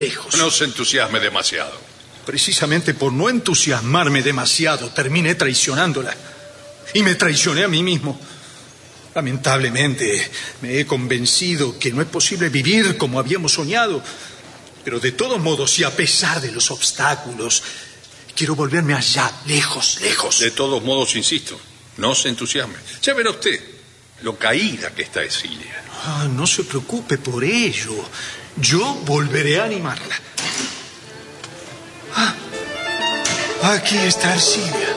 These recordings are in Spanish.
lejos. No se entusiasme demasiado. Precisamente por no entusiasmarme demasiado, terminé traicionándola. Y me traicioné a mí mismo. Lamentablemente, me he convencido que no es posible vivir como habíamos soñado. Pero de todos modos, y a pesar de los obstáculos, quiero volverme allá, lejos, lejos. De todos modos, insisto, no se entusiasme. Ya verá usted lo caída que está Ercilia. No se preocupe por ello. Yo volveré a animarla. Aquí está Ercilia.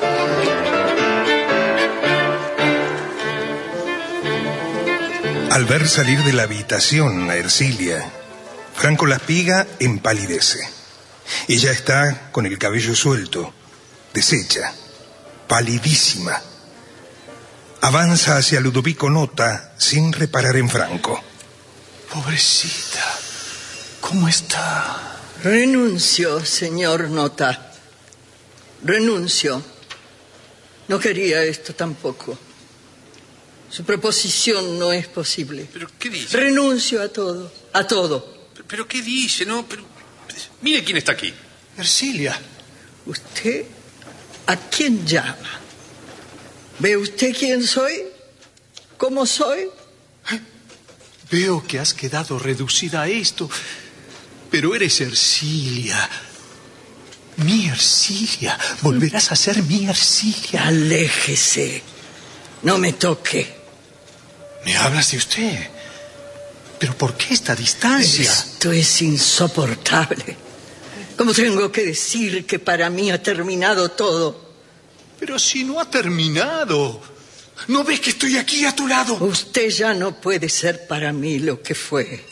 Al ver salir de la habitación a Ercilia, Franco Laspiga empalidece. Ella está con el cabello suelto, deshecha, palidísima. Avanza hacia Ludovico Nota sin reparar en Franco. Pobrecita, ¿cómo está? Renuncio, señor Nota. Renuncio. No quería esto tampoco. Su proposición no es posible. ¿Pero qué dice? Renuncio a todo, a todo. ¿Pero qué dice? No, pero mire quién está aquí. Ercilia. ¿Usted a quién llama? ¿Ve usted quién soy? ¿Cómo soy? Veo que has quedado reducida a esto, pero eres Ercilia. Mi Ercilia. Volverás a ser mi Ercilia. Aléjese. No me toque. ¿Me hablas de usted? ¿Pero por qué esta distancia? Esto es insoportable. ¿Cómo tengo que decir que para mí ha terminado todo? Pero si no ha terminado. ¿No ves que estoy aquí a tu lado? Usted ya no puede ser para mí lo que fue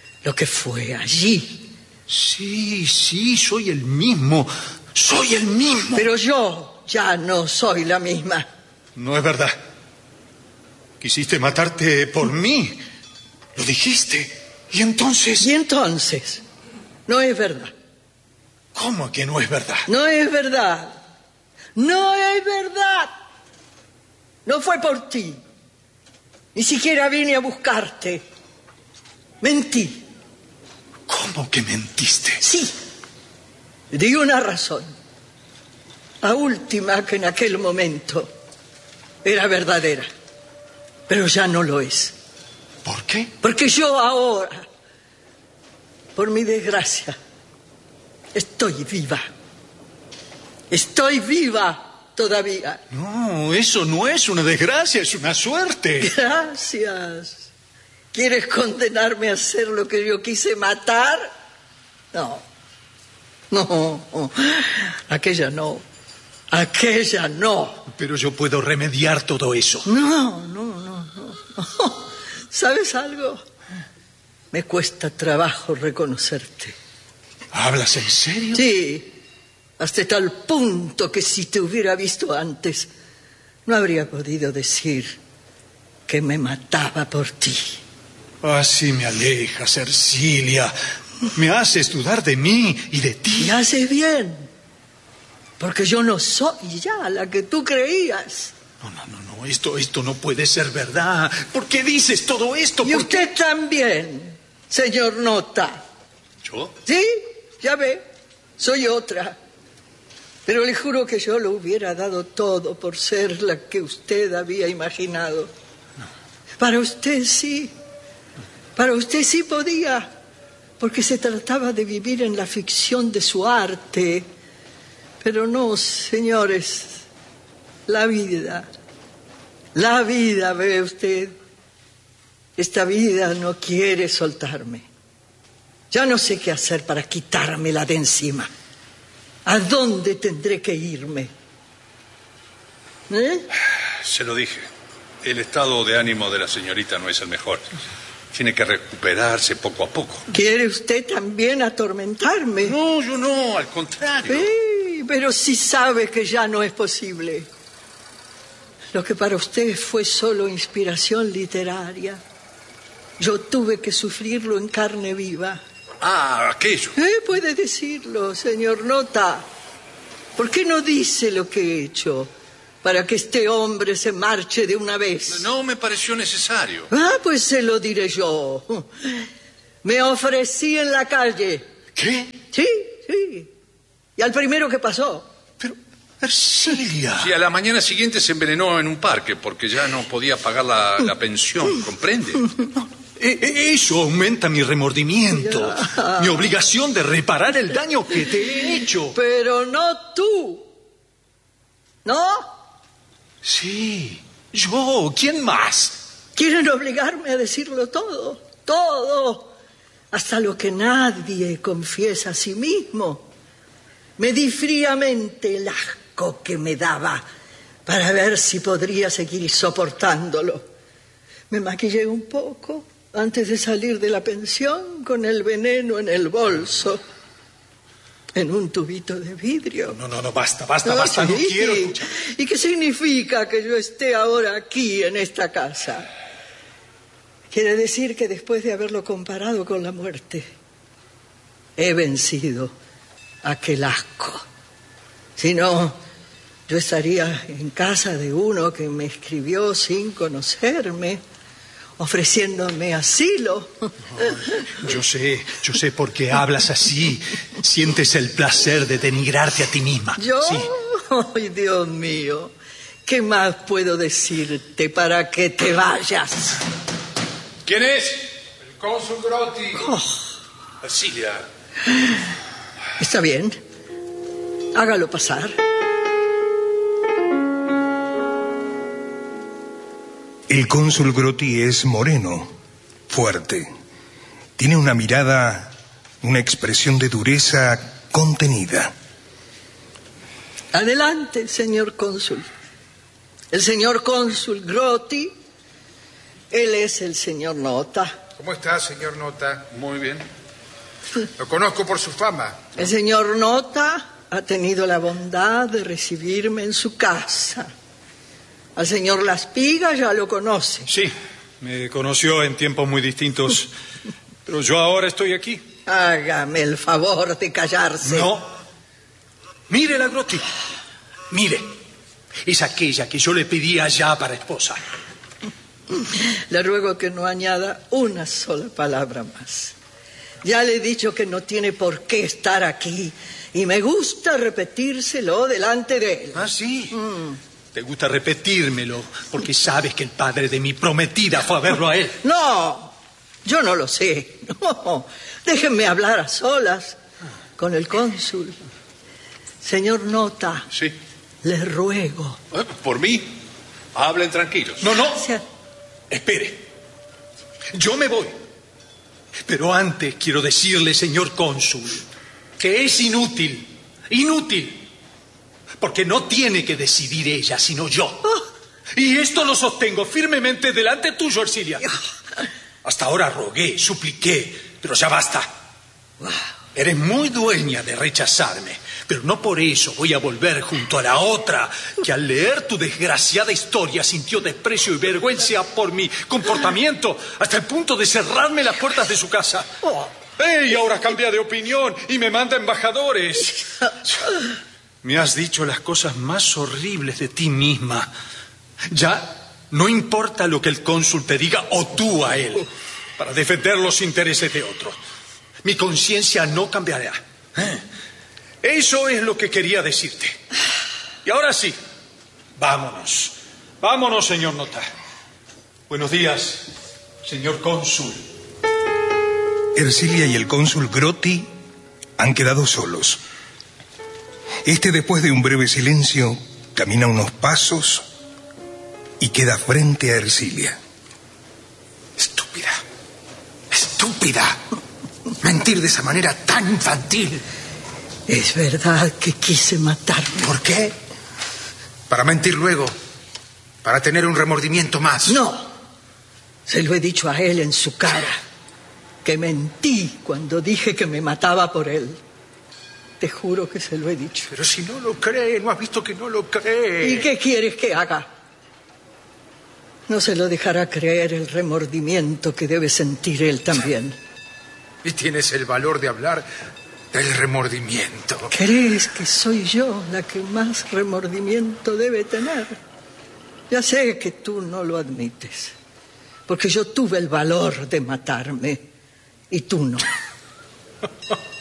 allí. Sí, soy el mismo. Soy el mismo. Pero yo ya no soy la misma. No es verdad. Quisiste matarte por mí. Lo dijiste. ¿Y entonces? ¿Y entonces? No es verdad. ¿Cómo que no es verdad? No es verdad. No es verdad. No fue por ti. Ni siquiera vine a buscarte. Mentí. ¿Cómo que mentiste? Sí. Di una razón. La última que en aquel momento era verdadera. Pero ya no lo es. ¿Por qué? Porque yo ahora, por mi desgracia, estoy viva. Estoy viva todavía. No, eso no es una desgracia, es una suerte. Gracias. ¿Quieres condenarme a hacer lo que yo quise matar? No. Aquella no. Aquella no. Pero yo puedo remediar todo eso. No. ¿Sabes algo? Me cuesta trabajo reconocerte. ¿Hablas en serio? Sí, hasta tal punto que si te hubiera visto antes, no habría podido decir que me mataba por ti. Así me alejas, Ercilia. Me haces dudar de mí y de ti. Y haces bien, porque yo no soy ya la que tú creías. No, esto no puede ser verdad. ¿Por qué dices todo esto? Y usted también, señor Nota. ¿Yo? Sí, ya ve, soy otra. Pero le juro que yo lo hubiera dado todo por ser la que usted había imaginado. Para usted sí podía, porque se trataba de vivir en la ficción de su arte. Pero no, señores, la vida, ve usted, esta vida no quiere soltarme. Ya no sé qué hacer para quitármela de encima. ¿A dónde tendré que irme? Se lo dije. El estado de ánimo de la señorita no es el mejor. Tiene que recuperarse poco a poco. ¿Quiere usted también atormentarme? No, yo no, al contrario. Sí, pero sí sabe que ya no es posible. Lo que para usted fue solo inspiración literaria, yo tuve que sufrirlo en carne viva. Aquello. Puede decirlo, señor Nota. ¿Por qué no dice lo que he hecho para que este hombre se marche de una vez? No me pareció necesario. Pues se lo diré yo. Me ofrecí en la calle. ¿Qué? Sí. Y al primero que pasó. Pero, Ercilia. Sí, a la mañana siguiente se envenenó en un parque porque ya no podía pagar la pensión, ¿comprende? Eso aumenta mi remordimiento, Ya. mi obligación de reparar el daño que te he hecho. Pero no tú. ¿No? Sí, yo. ¿Quién más? Quieren obligarme a decirlo todo, hasta lo que nadie confiesa a sí mismo. Me di fríamente el asco que me daba para ver si podría seguir soportándolo. Me maquillé un poco antes de salir de la pensión con el veneno en el bolso, en un tubito de vidrio. No, basta, no Sí. quiero escuchar. ¿Y qué significa que yo esté ahora aquí en esta casa? Quiere decir que después de haberlo comparado con la muerte, he vencido aquel asco. Si no, yo estaría en casa de uno que me escribió sin conocerme, ofreciéndome asilo. Yo sé por qué hablas así. Sientes el placer de denigrarte a ti misma. ¿Yo? Sí. Ay, Dios mío, ¿qué más puedo decirte para que te vayas? ¿Quién es? El cónsul Grotti. Ercilia. Está bien, hágalo pasar. El cónsul Grotti es moreno, fuerte. Tiene una mirada, una expresión de dureza contenida. Adelante, señor cónsul. El señor cónsul Grotti, él es el señor Nota. ¿Cómo está, señor Nota? Muy bien. Lo conozco por su fama. El señor Nota ha tenido la bondad de recibirme en su casa. Al señor Laspiga ya lo conoce. Sí, me conoció en tiempos muy distintos, pero yo ahora estoy aquí. Hágame el favor de callarse. No. Mire la Grotti. Mire. Es aquella que yo le pedía ya para esposa. Le ruego que no añada una sola palabra más. Ya le he dicho que no tiene por qué estar aquí y me gusta repetírselo delante de él. ¿Ah, sí? Te gusta repetírmelo porque sabes que el padre de mi prometida fue a verlo a él. No, yo no lo sé. No, déjenme hablar a solas con el cónsul. Señor Nota, Sí. le ruego. ¿Por mí? Hablen tranquilos. No. sea- Espere. Yo me voy. Pero antes quiero decirle, señor cónsul, que es inútil. Porque no tiene que decidir ella, sino yo. Y esto lo sostengo firmemente delante tuyo, Ercilia. Hasta ahora rogué, supliqué, pero ya basta. Eres muy dueña de rechazarme, pero no por eso voy a volver junto a la otra que al leer tu desgraciada historia sintió desprecio y vergüenza por mi comportamiento hasta el punto de cerrarme las puertas de su casa. ¡Ey! Ahora cambia de opinión y me manda embajadores. Me has dicho las cosas más horribles de ti misma. Ya no importa lo que el cónsul te diga o tú a él para defender los intereses de otro. Mi conciencia no cambiará. Eso es lo que quería decirte. Y ahora sí, vámonos. Vámonos, señor Nota. Buenos días, señor cónsul. Ercilia y el cónsul Grotti han quedado solos. Este, después de un breve silencio, camina unos pasos y queda frente a Ercilia. Estúpida. Mentir de esa manera tan infantil. Es verdad que quise matarme. ¿Por qué? Para mentir luego. Para tener un remordimiento más. No, se lo he dicho a él en su cara, que mentí cuando dije que me mataba por él. Te juro que se lo he dicho. Pero si no lo cree, ¿no has visto que no lo cree? ¿Y qué quieres que haga? No se lo dejará creer el remordimiento que debe sentir él también. Y tienes el valor de hablar del remordimiento. ¿Crees que soy yo la que más remordimiento debe tener? Ya sé que tú no lo admites, porque yo tuve el valor de matarme y tú no.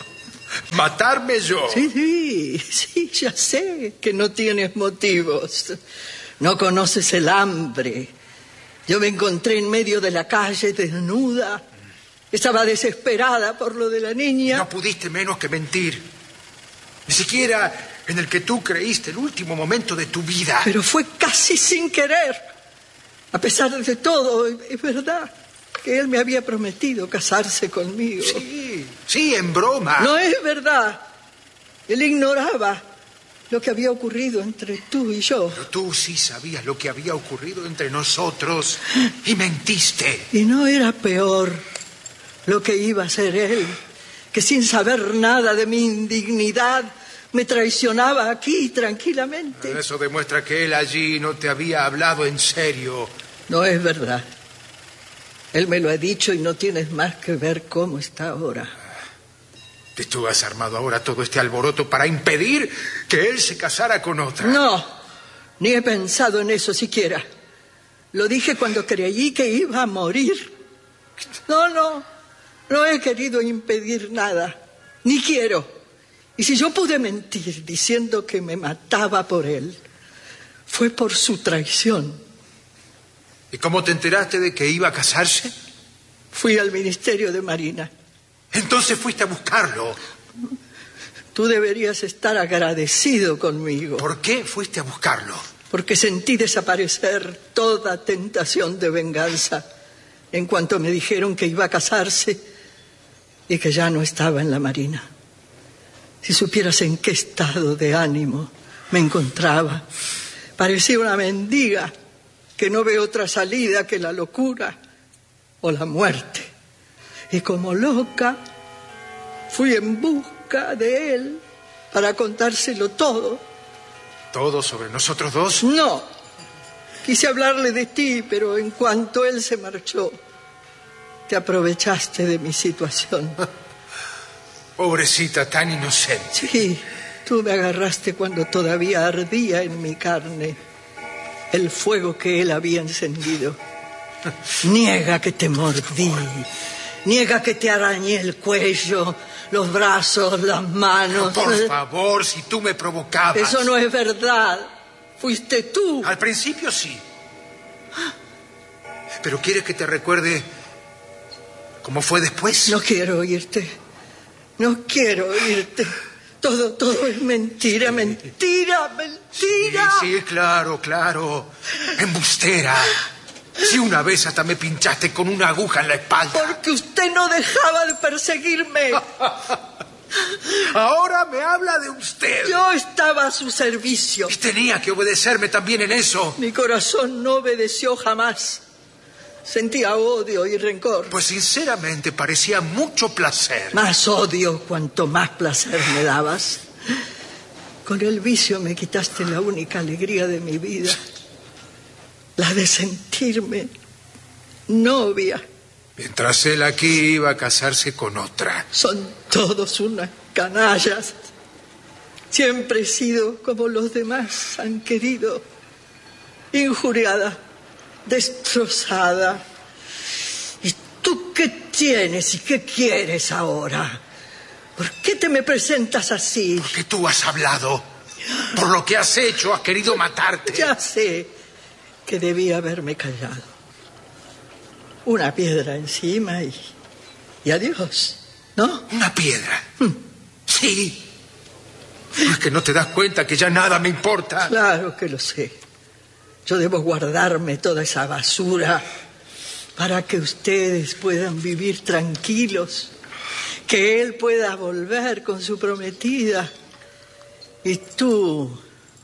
¿Matarme yo? Sí, ya sé que no tienes motivos. No conoces el hambre. Yo me encontré en medio de la calle desnuda. Estaba desesperada por lo de la niña. No pudiste menos que mentir. Ni siquiera en el que tú creíste el último momento de tu vida. Pero fue casi sin querer. A pesar de todo, es verdad que él me había prometido casarse conmigo. Sí, en broma. No es verdad. Él ignoraba lo que había ocurrido entre tú y yo. Pero tú sí sabías lo que había ocurrido entre nosotros y mentiste. Y no era peor lo que iba a hacer él, que sin saber nada de mi indignidad me traicionaba aquí tranquilamente. Eso demuestra que él allí no te había hablado en serio. No es verdad. Él me lo ha dicho y no tienes más que ver cómo está ahora. Que tú has armado ahora todo este alboroto para impedir que él se casara con otra. No, ni he pensado en eso siquiera. Lo dije cuando creí que iba a morir. No he querido impedir nada, ni quiero. Y si yo pude mentir diciendo que me mataba por él, fue por su traición. ¿Y cómo te enteraste de que iba a casarse? Fui al Ministerio de Marina. Entonces fuiste a buscarlo. Tú deberías estar agradecido conmigo. ¿Por qué fuiste a buscarlo? Porque sentí desaparecer toda tentación de venganza en cuanto me dijeron que iba a casarse y que ya no estaba en la Marina. Si supieras en qué estado de ánimo me encontraba. Parecía una mendiga que no ve otra salida que la locura o la muerte. Y como loca, fui en busca de él para contárselo todo. ¿Todo sobre nosotros dos? No. Quise hablarle de ti, pero en cuanto él se marchó, te aprovechaste de mi situación. Pobrecita, tan inocente. Sí, tú me agarraste cuando todavía ardía en mi carne el fuego que él había encendido. Niega que te mordí. Niega que te arañé el cuello, los brazos, las manos. Por favor, si tú me provocabas. Eso no es verdad. Fuiste tú. Al principio sí. ¿Pero quieres que te recuerde cómo fue después? No quiero oírte. No quiero oírte. Todo es mentira. Sí, claro. Embustera. Si una vez hasta me pinchaste con una aguja en la espalda. Porque usted no dejaba de perseguirme. Ahora me habla de usted. Yo estaba a su servicio. Y tenía que obedecerme también en eso. Mi corazón no obedeció jamás. Sentía odio y rencor. Pues sinceramente parecía mucho placer. Más odio cuanto más placer me dabas. Con el vicio me quitaste la única alegría de mi vida. La de sentirme novia. Mientras él aquí iba a casarse con otra. Son todos unas canallas. Siempre he sido como los demás han querido. Injuriada, destrozada. ¿Y tú qué tienes y qué quieres ahora? ¿Por qué te me presentas así? Porque tú has hablado. Por lo que has hecho, has querido matarte. Ya sé que debía haberme callado. Una piedra encima y adiós, ¿no? ¿Una piedra? Sí. ¿Es que no te das cuenta que ya nada me importa? Claro que lo sé. Yo debo guardarme toda esa basura para que ustedes puedan vivir tranquilos, que él pueda volver con su prometida. Y tú,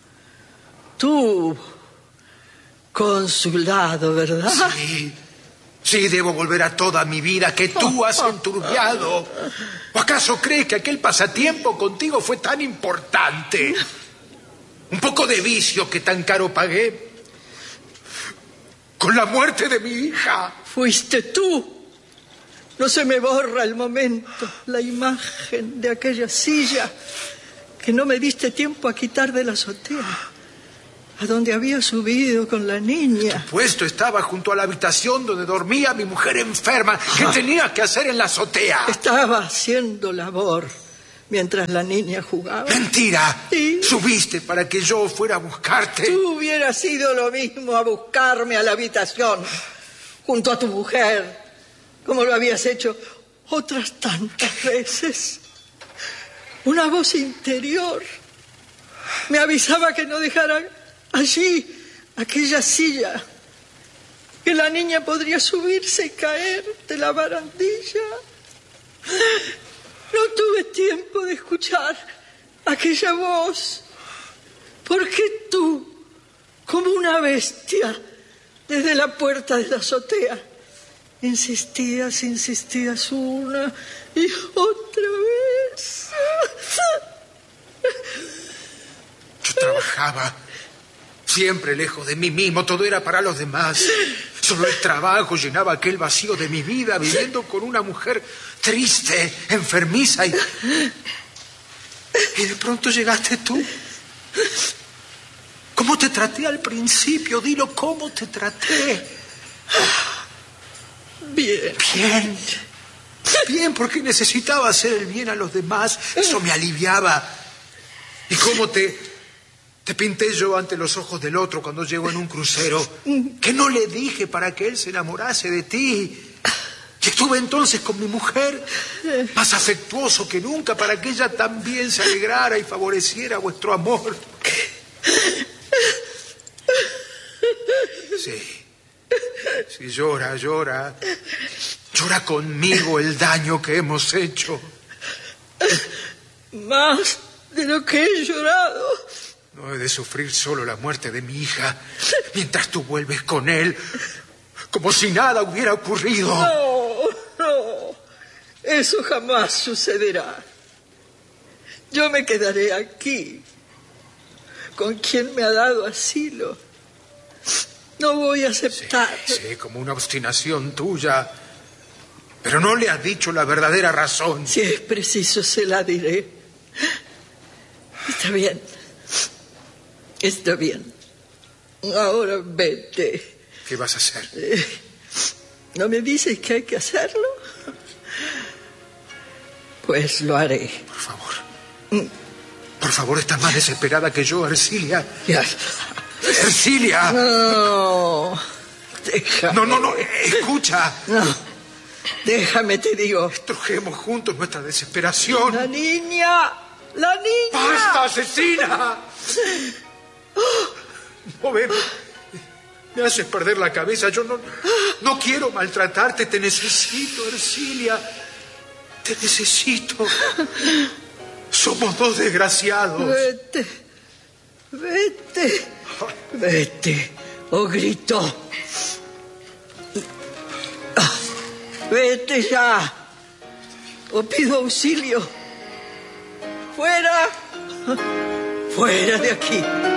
con su lado, ¿verdad? Sí, debo volver a toda mi vida que tú has enturbiado. ¿O acaso crees que aquel pasatiempo contigo fue tan importante? Un poco de vicio que tan caro pagué. Con la muerte de mi hija. Fuiste tú. No se me borra el momento, la imagen de aquella silla que no me diste tiempo a quitar de la azotea, a donde había subido con la niña. Tu puesto estaba junto a la habitación donde dormía mi mujer enferma. ¿Qué tenía que hacer en la azotea? Estaba haciendo labor mientras la niña jugaba. ¡Mentira! Sí. Subiste para que yo fuera a buscarte. Tú hubieras ido lo mismo a buscarme a la habitación, junto a tu mujer, como lo habías hecho otras tantas veces. Una voz interior me avisaba que no dejara allí aquella silla, que la niña podría subirse y caer de la barandilla. No tuve tiempo de escuchar aquella voz, porque tú, como una bestia, desde la puerta de la azotea, insistías una y otra vez. Yo trabajaba siempre lejos de mí mismo, todo era para los demás. Solo el trabajo llenaba aquel vacío de mi vida, viviendo con una mujer triste, enfermiza y de pronto llegaste tú. ¿Cómo te traté al principio? Dilo, ¿cómo te traté? Bien. Bien. Bien, porque necesitaba hacer el bien a los demás. Eso me aliviaba. ¿Y cómo te pinté yo ante los ojos del otro cuando llegó en un crucero? Que no le dije para que él se enamorase de ti. Y estuve entonces con mi mujer, más afectuoso que nunca, para que ella también se alegrara y favoreciera vuestro amor. Sí, llora. Llora conmigo el daño que hemos hecho. Más de lo que he llorado. No he de sufrir solo la muerte de mi hija, mientras tú vuelves con él, como si nada hubiera ocurrido. No, eso jamás sucederá. Yo me quedaré aquí, con quien me ha dado asilo. No voy a aceptar. Sí, como una obstinación tuya. Pero no le has dicho la verdadera razón. Si es preciso, se la diré. Está bien. Ahora vete. ¿Qué vas a hacer? ¿No me dices que hay que hacerlo? Pues lo haré. Por favor, estás más desesperada que yo, Ercilia. Ya. ¡Ercilia! No, déjame. No, escucha. No, déjame, te digo. Estrujemos juntos nuestra desesperación. ¡La niña! ¡Basta, asesina! No, ven. Me haces perder la cabeza. Yo no quiero maltratarte. Te necesito, Ercilia. Te necesito. Somos dos desgraciados. Vete, o grito. Vete ya, o pido auxilio. Fuera de aquí.